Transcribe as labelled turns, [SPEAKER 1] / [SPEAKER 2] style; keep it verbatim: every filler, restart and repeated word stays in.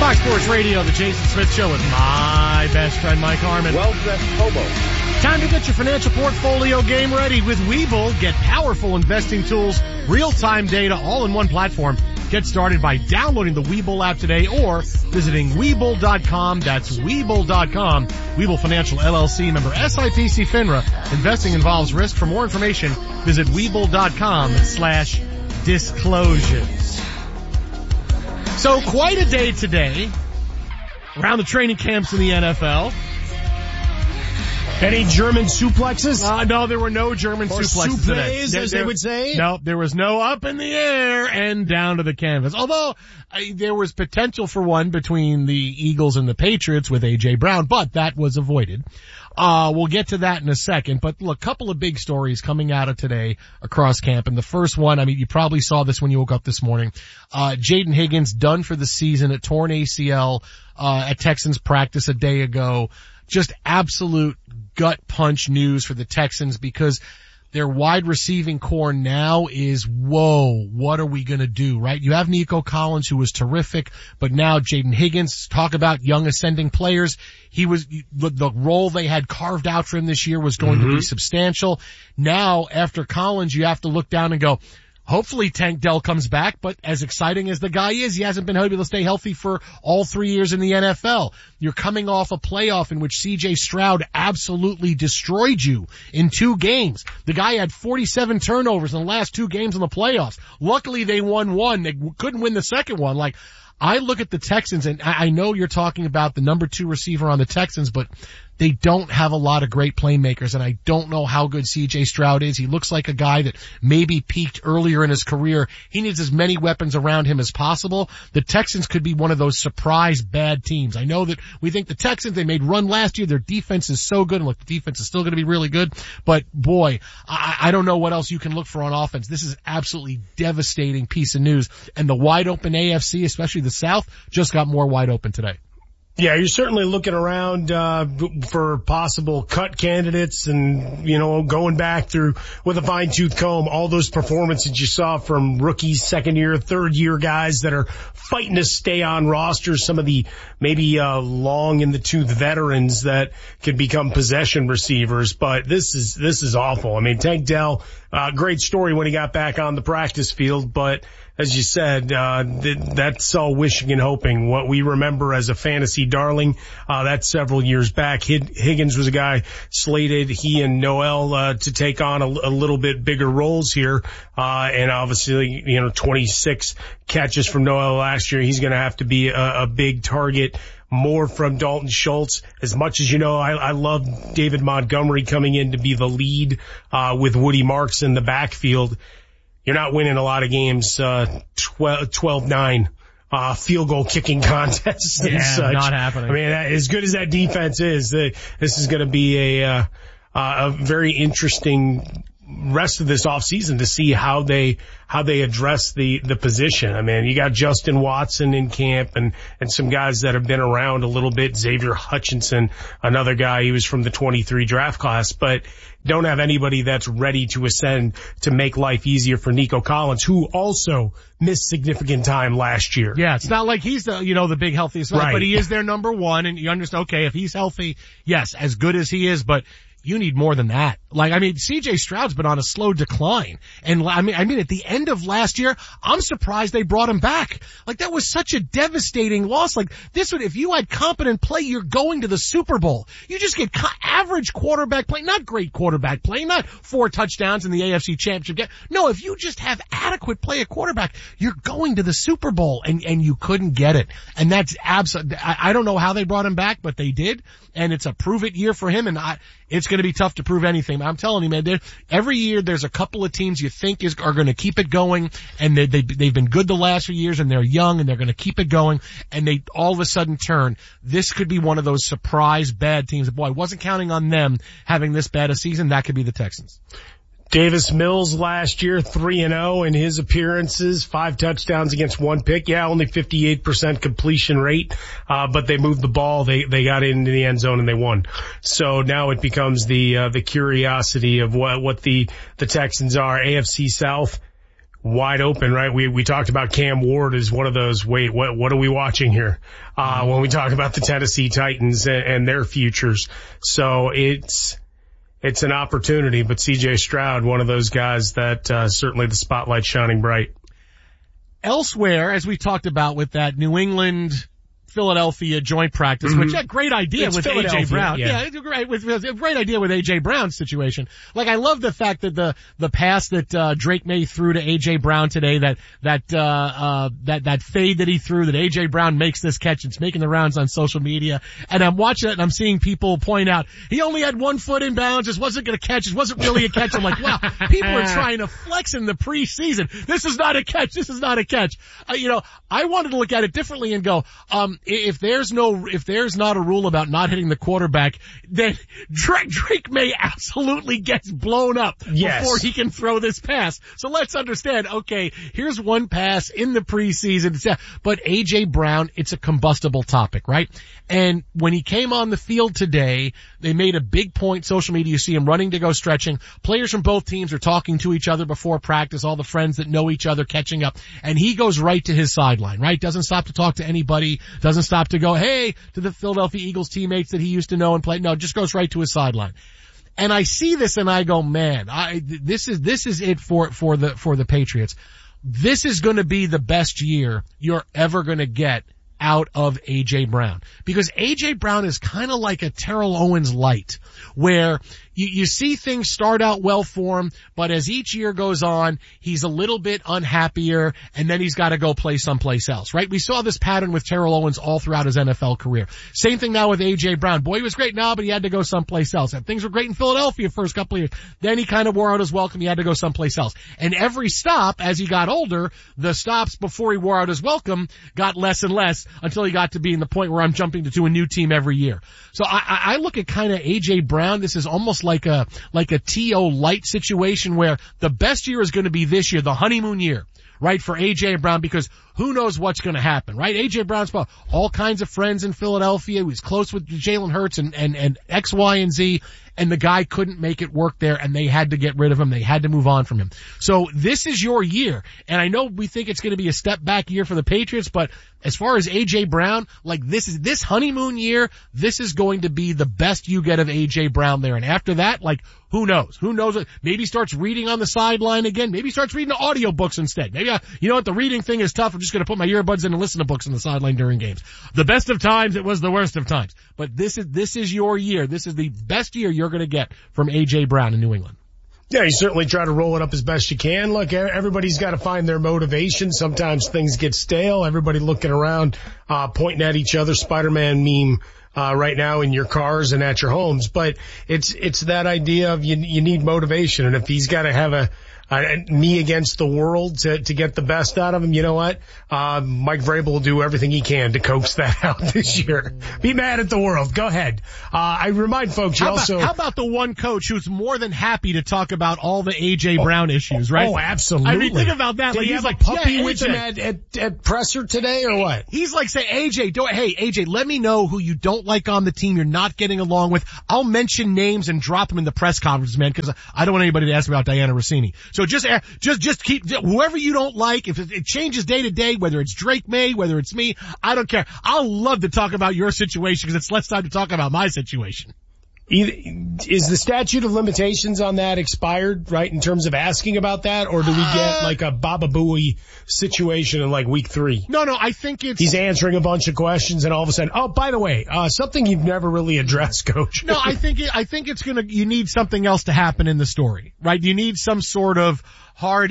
[SPEAKER 1] Fox Sports Radio, the Jason Smith Show with my best friend Mike Harmon.
[SPEAKER 2] Well-dressed hobo.
[SPEAKER 1] Time to get your financial portfolio game ready with Webull. Get powerful investing tools, real-time data, all in one platform. Get started by downloading the Webull app today or visiting Webull dot com. That's Webull dot com. Webull Financial L L C, member S I P C FINRA. Investing involves risk. For more information, visit Webull dot com slash disclosures. So quite a day today around the training camps in the N F L.
[SPEAKER 3] Any German suplexes?
[SPEAKER 1] Uh, no, there were no German
[SPEAKER 3] or
[SPEAKER 1] suplexes today.
[SPEAKER 3] As
[SPEAKER 1] there,
[SPEAKER 3] they would say?
[SPEAKER 1] No, there was no up in the air and down to the canvas. Although uh, there was potential for one between the Eagles and the Patriots with A J Brown, but that was avoided. Uh, we'll get to that in a second. But look, a couple of big stories coming out of today across camp. And the first one, I mean, you probably saw this when you woke up this morning. Uh, Jaden Higgins done for the season at torn A C L, uh, at Texans practice a day ago. Just absolute gut punch news for the Texans because their wide receiving core now is, whoa, what are we going to do, right? You have Nico Collins, who was terrific, but now Jaden Higgins, talk about young ascending players. He was, the, the role they had carved out for him this year was going mm-hmm. to be substantial. Now, after Collins, you have to look down and go, hopefully Tank Dell comes back, but as exciting as the guy is, he hasn't been able to stay healthy for all three years in the N F L. You're coming off a playoff in which C J Stroud absolutely destroyed you in two games. The guy had forty-seven turnovers in the last two games in the playoffs. Luckily they won one. They couldn't win the second one. Like, I look at the Texans, and I know you're talking about the number two receiver on the Texans, but they don't have a lot of great playmakers, and I don't know how good C J Stroud is. He looks like a guy that maybe peaked earlier in his career. He needs as many weapons around him as possible. The Texans could be one of those surprise bad teams. I know that we think the Texans, they made run last year. Their defense is so good, and look, the defense is still going to be really good, but boy, I, I don't know what else you can look for on offense. This is absolutely devastating piece of news, and the wide open A F C, especially the South, just got more wide open today.
[SPEAKER 3] Yeah, you're certainly looking around uh for possible cut candidates and, you know, going back through with a fine-tooth comb all those performances you saw from rookies, second-year, third-year guys that are fighting to stay on rosters, some of the maybe uh long-in-the-tooth veterans that could become possession receivers. But this is this is awful. I mean, Tank Dell, uh great story when he got back on the practice field, but as you said, uh, th- that's all wishing and hoping. What we remember as a fantasy darling, uh, that's several years back. Hid- Higgins was a guy slated, he and Noel, uh, to take on a, a little bit bigger roles here. Uh, and obviously, you know, twenty-six catches from Noel last year. He's going to have to be a, a big target. More from Dalton Schultz. As much as you know, I, I love David Montgomery coming in to be the lead, uh, with Woody Marks in the backfield. You're not winning a lot of games, uh, twelve nine, uh, field goal kicking contests and
[SPEAKER 1] yeah,
[SPEAKER 3] such.
[SPEAKER 1] Not happening.
[SPEAKER 3] I mean, as good as that defense is, the, this is going to be a, uh, a very interesting rest of this offseason to see how they, how they address the, the position. I mean, you got Justin Watson in camp and, and some guys that have been around a little bit. Xavier Hutchinson, another guy, he was from the twenty-three draft class, but don't have anybody that's ready to ascend to make life easier for Nico Collins, who also missed significant time last year.
[SPEAKER 1] Yeah, it's not like he's the, you know, the big healthiest guy,
[SPEAKER 3] right.
[SPEAKER 1] But he is their number one, and you understand, okay, if he's healthy, yes, as good as he is, but you need more than that. Like, I mean, C J Stroud's been on a slow decline. And I mean, I mean, at the end of last year, I'm surprised they brought him back. Like, that was such a devastating loss. Like, this would, if you had competent play, you're going to the Super Bowl. You just get co- average quarterback play, not great quarterback play, not four touchdowns in the A F C Championship game. No, if you just have adequate play at quarterback, you're going to the Super Bowl, and, and you couldn't get it. And that's absolutely, I, I don't know how they brought him back, but they did. And it's a prove it year for him, and I, it's going to be tough to prove anything. I'm telling you, man, every year there's a couple of teams you think is, are going to keep it going, and they, they, they've been good the last few years, and they're young, and they're going to keep it going, and they all of a sudden turn. This could be one of those surprise bad teams. Boy, I wasn't counting on them having this bad a season. That could be the Texans.
[SPEAKER 3] Davis Mills last year, three and oh in his appearances, five touchdowns against one pick. Yeah, only fifty-eight percent completion rate, uh, but they moved the ball. They, they got into the end zone and they won. So now it becomes the, uh, the curiosity of what, what the, the Texans are. A F C South, wide open, right? We, we talked about Cam Ward as one of those, wait, what, what are we watching here? Uh, when we talk about the Tennessee Titans and, and their futures. So it's, it's an opportunity, but C J Stroud, one of those guys that, uh, certainly the spotlight's shining bright.
[SPEAKER 1] Elsewhere, as we talked about with that New England Philadelphia joint practice, mm-hmm. which a great idea
[SPEAKER 3] it's
[SPEAKER 1] with A J Brown.
[SPEAKER 3] Yeah,
[SPEAKER 1] yeah it's a great, with, with, a great idea with A J Brown's situation. Like, I love the fact that the, the pass that, uh, Drake May threw to A J Brown today, that, that, uh, uh, that, that fade that he threw, that A J Brown makes this catch. It's making the rounds on social media. And I'm watching it and I'm seeing people point out, he only had one foot in bounds. This wasn't going to catch. This wasn't really a catch. I'm like, wow, people are trying to flex in the preseason. This is not a catch. This is not a catch. Uh, you know, I wanted to look at it differently and go, um, if there's no, if there's not a rule about not hitting the quarterback, then Drake, Drake May absolutely gets blown up
[SPEAKER 3] yes.
[SPEAKER 1] before he can throw this pass. So let's understand, okay, here's one pass in the preseason, but A J Brown, it's a combustible topic, right? And when he came on the field today, they made a big point, social media, you see him running to go stretching. Players from both teams are talking to each other before practice, all the friends that know each other catching up, and he goes right to his sideline, right? Doesn't stop to talk to anybody, doesn't stop to go, hey, to the Philadelphia Eagles teammates that he used to know and play. No, just goes right to his sideline. And I see this and I go, man, I, this is, this is it for, for the, for the Patriots. This is going to be the best year you're ever going to get out of A J Brown. Because A J Brown is kind of like a Terrell Owens light, where you, you see things start out well for him, but as each year goes on, he's a little bit unhappier, and then he's got to go play someplace else, right? We saw this pattern with Terrell Owens all throughout his N F L career. Same thing now with A J Brown. Boy, he was great now, but he had to go someplace else. And things were great in Philadelphia first couple of years. Then he kind of wore out his welcome. He had to go someplace else. And every stop, as he got older, the stops before he wore out his welcome got less and less until he got to being the point where I'm jumping to, to a new team every year. So I, I look at kind of A J Brown. This is almost like a, like a T O light situation where the best year is going to be this year, the honeymoon year, right, for A J Brown, because who knows what's going to happen, right? A J Brown's got all kinds of friends in Philadelphia. He was close with Jalen Hurts and, and, and X, Y, and Z, and the guy couldn't make it work there, and they had to get rid of him. They had to move on from him. So this is your year, and I know we think it's going to be a step back year for the Patriots, but as far as A J Brown, like this is, this honeymoon year, this is going to be the best you get of A J Brown there. And after that, like, who knows? Who knows? Maybe he starts reading on the sideline again. Maybe he starts reading audiobooks instead. Maybe I, you know what? The reading thing is tough. I'm just going to put my earbuds in and listen to books on the sideline during games. The best of times, it was the worst of times. But this is, this is your year. This is the best year you're going to get from A J Brown in New England.
[SPEAKER 3] Yeah, you certainly try to roll it up as best you can. Look, everybody's got to find their motivation. Sometimes things get stale. Everybody looking around, uh, pointing at each other. Spider-Man meme, uh, right now in your cars and at your homes. But it's, it's that idea of you, you need motivation. And if he's got to have a, Uh, me against the world to, to get the best out of him, you know what? Uh, Mike Vrabel will do everything he can to coax that out this year. Be mad at the world. Go ahead. Uh, I remind folks you
[SPEAKER 1] how
[SPEAKER 3] also...
[SPEAKER 1] About, how about the one coach who's more than happy to talk about all the A J Brown oh, issues, right?
[SPEAKER 3] Oh, absolutely.
[SPEAKER 1] I mean, think about that.
[SPEAKER 3] Did
[SPEAKER 1] like,
[SPEAKER 3] he
[SPEAKER 1] he's
[SPEAKER 3] have
[SPEAKER 1] like,
[SPEAKER 3] a puppy
[SPEAKER 1] yeah,
[SPEAKER 3] with him at, at, at presser today or what?
[SPEAKER 1] He's like saying, A J, don't, hey, A J, let me know who you don't like on the team you're not getting along with. I'll mention names and drop them in the press conference, man, because I don't want anybody to ask me about Diana Rossini. So just, just, Just keep, whoever you don't like, if it, it changes day to day, whether it's Drake May, whether it's me, I don't care. I'll love to talk about your situation because it's less time to talk about my situation.
[SPEAKER 3] Is the statute of limitations on that expired, right, in terms of asking about that, or do we get like a Baba Booey situation in like week three?
[SPEAKER 1] No, no, I think it's...
[SPEAKER 3] He's answering a bunch of questions and all of a sudden, oh, by the way, uh, something you've never really addressed, Coach.
[SPEAKER 1] No, I think it, I think it's gonna, you need something else to happen in the story, right? You need some sort of hard